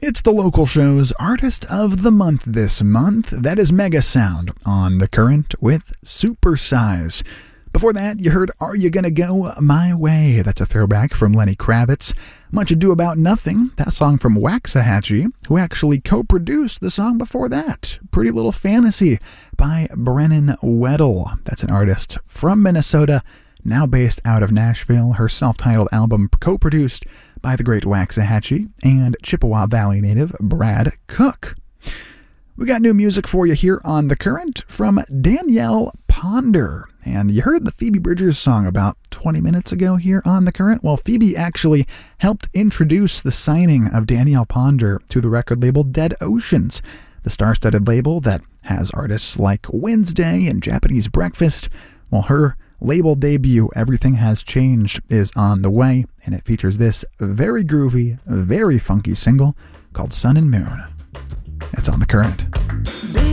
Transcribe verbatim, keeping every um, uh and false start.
It's the local show's Artist of the Month this month. That is Mega Sound on The Current with Supersize. Before that, you heard Are You Gonna Go My Way? That's a throwback from Lenny Kravitz. Much Ado About Nothing, that song from Waxahachie, who actually co-produced the song before that. Pretty Little Fantasy by Brennan Weddle. That's an artist from Minnesota, now based out of Nashville. Her self-titled album co-produced by the great Waxahachie and Chippewa Valley native Brad Cook. We got new music for you here on The Current from Danielle Ponder. And you heard the Phoebe Bridgers song about twenty minutes ago here on The Current. Well, Phoebe actually helped introduce the signing of Danielle Ponder to the record label Dead Oceans, the star-studded label that has artists like Wednesday and Japanese Breakfast. Well, her label debut, Everything Has Changed, is on the way, and it features this very groovy, very funky single called Sun and Moon. It's on The Current.